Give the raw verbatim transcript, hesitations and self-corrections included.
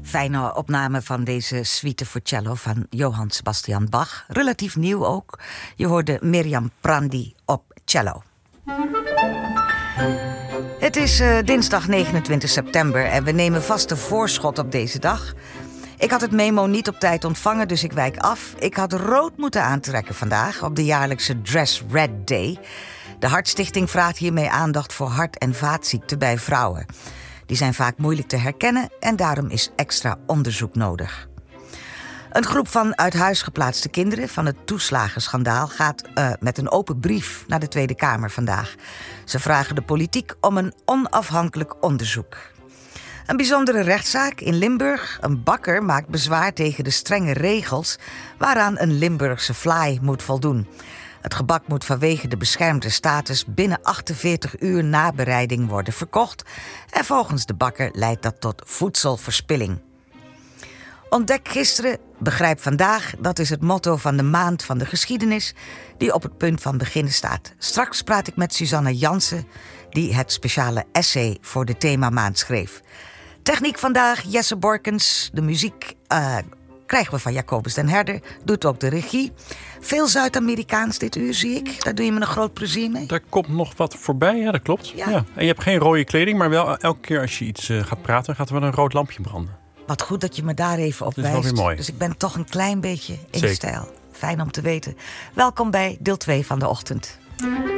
Fijne opname van deze suite voor cello van Johann Sebastian Bach. Relatief nieuw ook. Je hoorde Mirjam Prandi op cello. Het is uh, dinsdag negenentwintig september en we nemen vast een voorschot op deze dag. Ik had het memo niet op tijd ontvangen, dus ik wijk af. Ik had rood moeten aantrekken vandaag op de jaarlijkse Dress Red Day. De Hartstichting vraagt hiermee aandacht voor hart- en vaatziekten bij vrouwen. Die zijn vaak moeilijk te herkennen en daarom is extra onderzoek nodig. Een groep van uit huis geplaatste kinderen van het toeslagenschandaal gaat uh, met een open brief naar de Tweede Kamer vandaag. Ze vragen de politiek om een onafhankelijk onderzoek. Een bijzondere rechtszaak in Limburg. Een bakker maakt bezwaar tegen de strenge regels waaraan een Limburgse fly moet voldoen. Het gebak moet vanwege de beschermde status binnen achtenveertig uur na bereiding worden verkocht. En volgens de bakker leidt dat tot voedselverspilling. Ontdek gisteren, begrijp vandaag. Dat is het motto van de maand van de geschiedenis die op het punt van beginnen staat. Straks praat ik met Suzanne Jansen, die het speciale essay voor de themamaand schreef. Techniek vandaag, Jesse Borkens. De muziek uh, krijgen we van Jacobus den Herder. Doet ook de regie. Veel Zuid-Amerikaans dit uur, zie ik. Daar doe je me een groot plezier mee. Daar komt nog wat voorbij, ja, dat klopt. Ja. Ja. En je hebt geen rode kleding, maar wel elke keer als je iets uh, gaat praten, gaat er wel een rood lampje branden. Wat goed dat je me daar even op Dat is wijst. wel weer mooi. Dus ik ben toch een klein beetje in Zeker. stijl. Fijn om te weten. Welkom bij deel twee van de ochtend.